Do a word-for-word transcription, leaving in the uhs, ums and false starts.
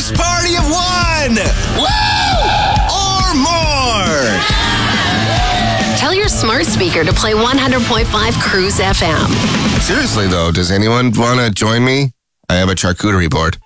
house party of one! Woo! Or more! Tell your smart speaker to play one hundred point five Cruise F M. Seriously, though, does anyone want to join me? I have a charcuterie board.